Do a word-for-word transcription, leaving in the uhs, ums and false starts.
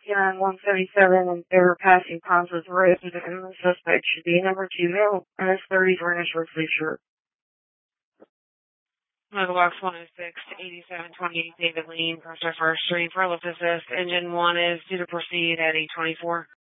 Yeah, and one seventy-seven, and they were passing Ponzo's road, and the suspect should be number two male, and his thirties were in a short sleeve shirt. Mailbox one oh six to eighty-seven twenty-eight David Lean, First Street, for Assist. Engine one is due to proceed at eight twenty-four.